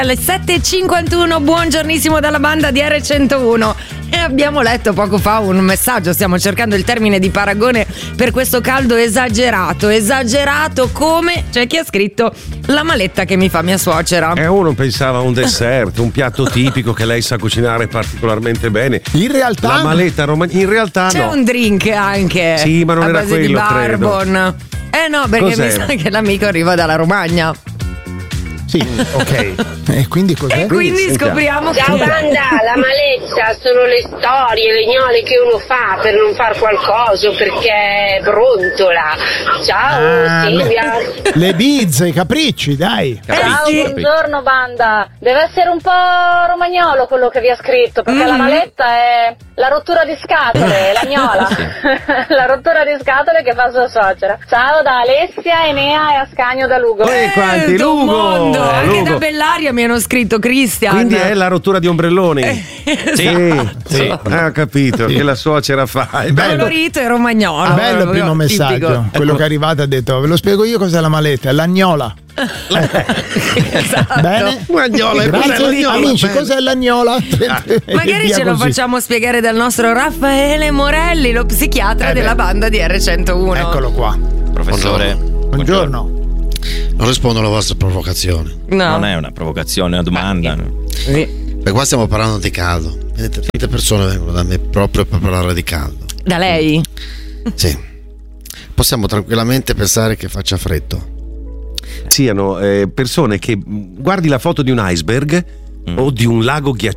Alle 7.51, buongiornissimo dalla banda di R101. E abbiamo letto poco fa un messaggio, stiamo cercando il termine di paragone per questo caldo esagerato. Esagerato come? C'è chi ha scritto la maletta che mi fa mia suocera. Uno pensava a un dessert, un piatto tipico che lei sa cucinare particolarmente bene. In realtà la maletta in realtà c'è un drink anche. Sì, ma non a era base quello, di barbon. No, perché Cos'era? mi sa che l'amico arriva dalla Romagna. Sì, ok. E quindi cos'è? E quindi scopriamo Ciao che banda, la maletta sono le storie, le gnole che uno fa per non far qualcosa perché brontola. Ciao Silvia. Le bizze, i capricci, dai. Ciao, sì. buongiorno banda. Deve essere un po' romagnolo quello che vi ha scritto, perché la maletta è la rottura di scatole, la gnola. La rottura di scatole che fa sua suocera. Ciao da Alessia, Enea e Ascanio da Lugo. Quanti Lugo, Lugo, anche Lugo. da Bellaria mi hanno scritto Cristian. Quindi è la rottura di ombrelloni. Sì. Ho capito che la suocera fa. È bello. colorito e romagnolo. Bello il proprio primo messaggio. tipico. Quello che è arrivato ha detto: ve lo spiego io cos'è la maletta, è l'agnola. Esatto. Bene? L'agnola, Grazie amici, cos'è l'agnola? Magari Via ce lo così. facciamo spiegare dal nostro Raffaele Morelli, lo psichiatra della banda di R101. Eccolo qua. Professore, Buongiorno. Non rispondo alla vostra provocazione. No. non è una provocazione, è una domanda. Perché qua stiamo parlando di caldo. Vedete, tante persone vengono da me proprio per parlare di caldo. Da lei? Sì. Possiamo tranquillamente pensare che faccia freddo. Siano persone che guardi la foto di un iceberg o di un lago ghiacciato